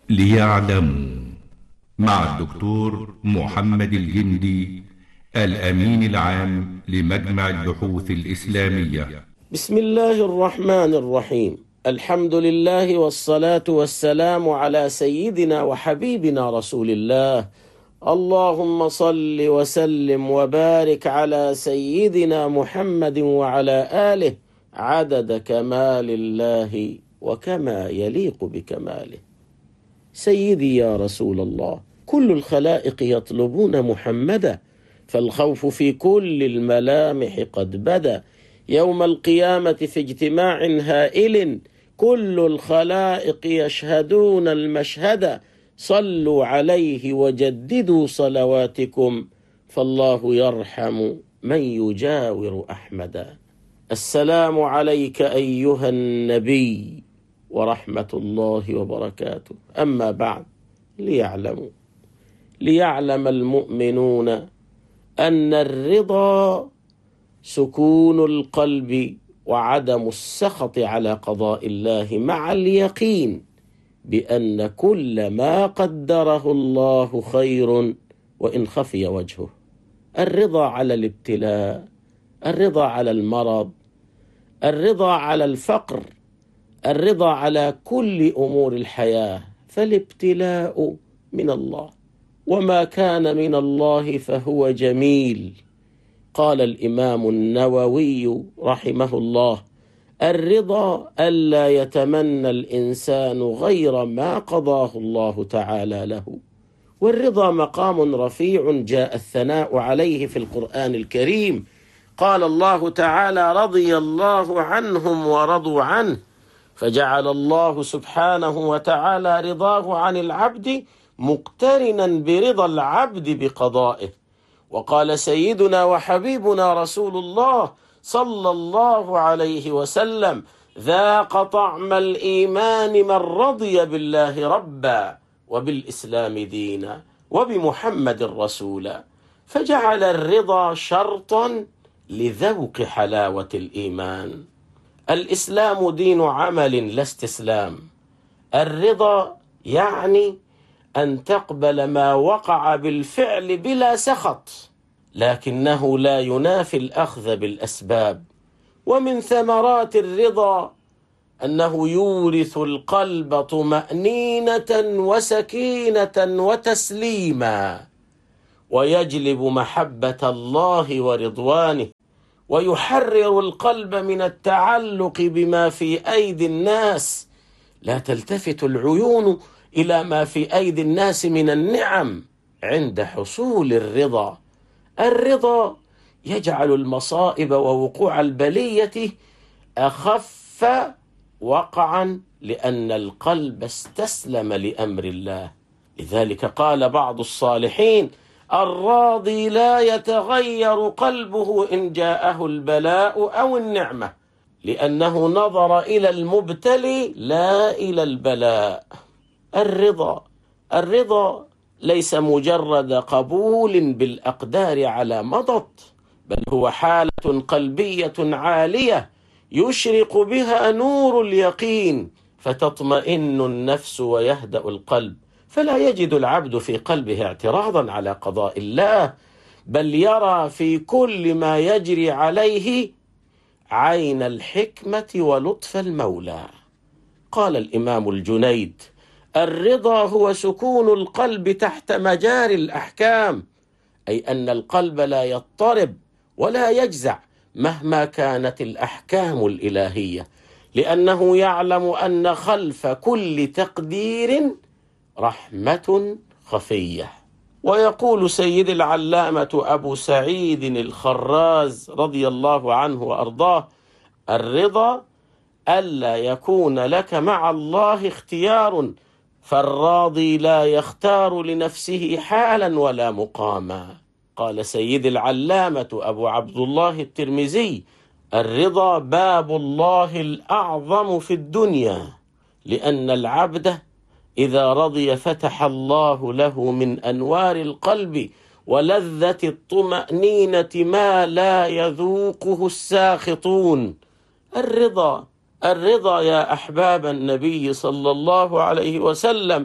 ليعلموا مع الدكتور محمد الجندي الأمين العام لمجمع البحوث الإسلامية. بسم الله الرحمن الرحيم. الحمد لله والصلاة والسلام على سيدنا وحبيبنا رسول الله. اللهم صل وسلم وبارك على سيدنا محمد وعلى آله عدد كمال الله وكما يليق بكماله. سيدي يا رسول الله، كل الخلائق يطلبون محمدا، فالخوف في كل الملامح قد بدا. يوم القيامة في اجتماع هائل كل الخلائق يشهدون المشهد، صلوا عليه وجددوا صلواتكم، فالله يرحم من يجاور أحمدا. السلام عليك أيها النبي ورحمة الله وبركاته. أما بعد، ليعلم المؤمنون أن الرضا سكون القلب وعدم السخط على قضاء الله، مع اليقين بأن كل ما قدره الله خير وإن خفي وجهه. الرضا على الابتلاء، الرضا على المرض، الرضا على الفقر، الرضا على كل أمور الحياة، فالابتلاء من الله، وما كان من الله فهو جميل. قال الإمام النووي رحمه الله: الرضا ألا يتمنى الإنسان غير ما قضاه الله تعالى له. والرضا مقام رفيع جاء الثناء عليه في القرآن الكريم. قال الله تعالى: رضي الله عنهم ورضوا عنه، فجعل الله سبحانه وتعالى رضاه عن العبد مقترنا برضا العبد بقضائه. وقال سيدنا وحبيبنا رسول الله صلى الله عليه وسلم: ذاق طعم الإيمان من رضي بالله ربا وبالإسلام دينا وبمحمد رسولا. فجعل الرضا شرطا لذوق حلاوة الإيمان. الإسلام دين عمل لا استسلام. الرضا يعني أن تقبل ما وقع بالفعل بلا سخط، لكنه لا ينافي الأخذ بالأسباب. ومن ثمرات الرضا أنه يورث القلب طمأنينة وسكينة وتسليما، ويجلب محبة الله ورضوانه، ويحرر القلب من التعلق بما في أيدي الناس. لا تلتفت العيون إلى ما في أيدي الناس من النعم عند حصول الرضا. الرضا يجعل المصائب ووقوع البلية أخف وقعا، لأن القلب استسلم لأمر الله. لذلك قال بعض الصالحين: الراضي لا يتغير قلبه إن جاءه البلاء أو النعمة، لأنه نظر إلى المبتلي لا إلى البلاء. الرضا ليس مجرد قبول بالأقدار على مضض، بل هو حالة قلبية عالية يشرق بها نور اليقين، فتطمئن النفس ويهدأ القلب، فلا يجد العبد في قلبه اعتراضا على قضاء الله، بل يرى في كل ما يجري عليه عين الحكمة ولطف المولى. قال الإمام الجنيد: الرضا هو سكون القلب تحت مجاري الأحكام، أي أن القلب لا يضطرب ولا يجزع مهما كانت الأحكام الإلهية، لأنه يعلم أن خلف كل تقدير رحمة خفية. ويقول سيد العلامة أبو سعيد الخراز رضي الله عنه وأرضاه: الرضا ألا يكون لك مع الله اختيار، فالراضي لا يختار لنفسه حالا ولا مقاما. قال سيد العلامة أبو عبد الله الترمذي: الرضا باب الله الأعظم في الدنيا، لأن العبد إذا رضي فتح الله له من أنوار القلب ولذة الطمأنينة ما لا يذوقه الساخطون. الرضا يا أحباب النبي صلى الله عليه وسلم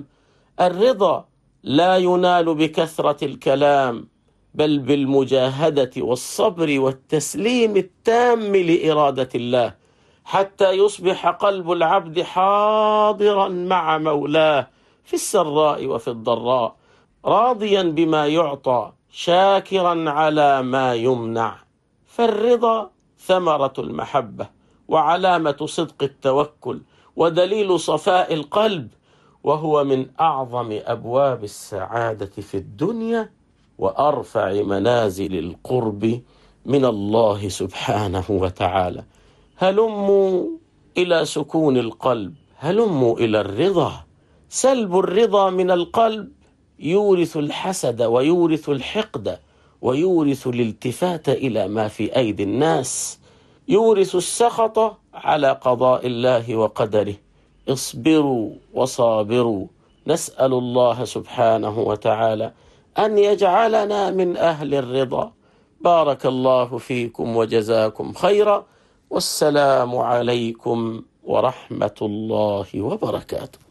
الرضا لا ينال بكثرة الكلام، بل بالمجاهدة والصبر والتسليم التام لإرادة الله، حتى يصبح قلب العبد حاضرا مع مولاه في السراء وفي الضراء، راضيا بما يعطى، شاكرا على ما يمنع. فالرضا ثمرة المحبة، وعلامة صدق التوكل، ودليل صفاء القلب، وهو من أعظم أبواب السعادة في الدنيا وأرفع منازل القرب من الله سبحانه وتعالى. هلموا إلى سكون القلب، هلموا إلى الرضا. سلب الرضا من القلب يورث الحسد ويورث الحقد ويورث الالتفات إلى ما في أيدي الناس، يورث السخط على قضاء الله وقدره. اصبروا وصابروا، نسأل الله سبحانه وتعالى أن يجعلنا من أهل الرضا. بارك الله فيكم وجزاكم خيرا، والسلام عليكم ورحمة الله وبركاته.